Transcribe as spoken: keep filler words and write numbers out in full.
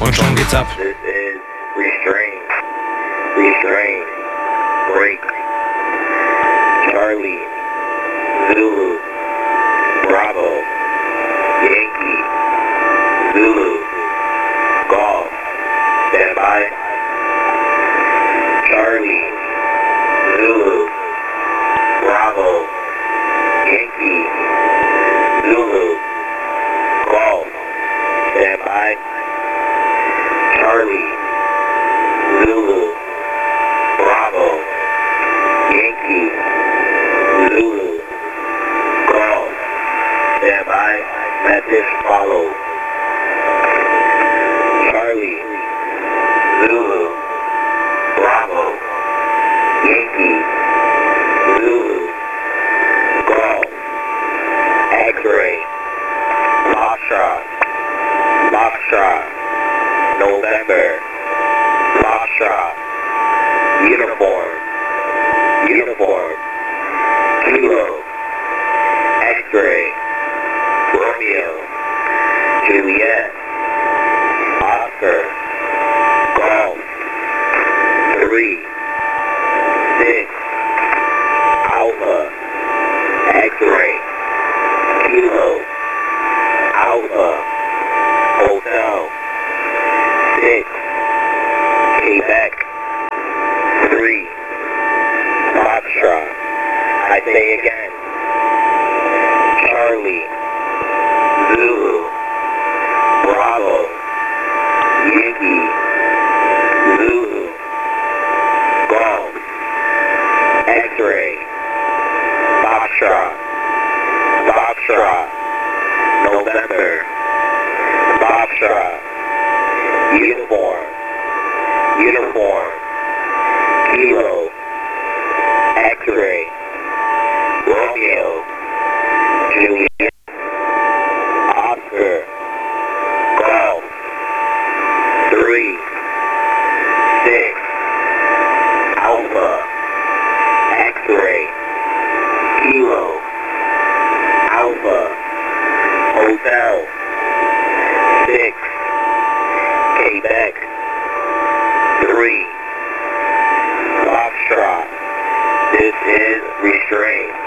Und schon geht's ab. This is restraint. Restraint. Break. Charlie. Zulu. Bravo. Yankee. Zulu. Golf. Stand by. Charlie. Zulu. Bravo. Yankee. Zulu. Golf. Stand by. Charlie. Zulu. Bravo. Yankee. Zulu. Golf. Stand by. Message follows. Charlie. Zulu. Bravo. Yankee. Zulu. Golf. X-ray. Foxtrot. Foxtrot. November. Foxtrot. Uniform. Uniform. Kilo. X-ray. Romeo. Juliet. Oscar. Golf. Three. Six. Alpha. X-ray. Kilo. Alpha. Hotel. Six. Quebec. Three. Foxtrot. I say again. Charlie. Zulu. Bravo. Yankee. Zulu. Golf. X-ray. Foxtrot. Foxtrot. November. Foxtrot. Uniform. Uniform. Kilo. X-ray. Romeo. Juliet. Oscar. Golf. Three. Six. Alpha. X-ray. Kilo. Alpha. Hotel. Six. Quebec. Three. Foxtrot. This is restraint.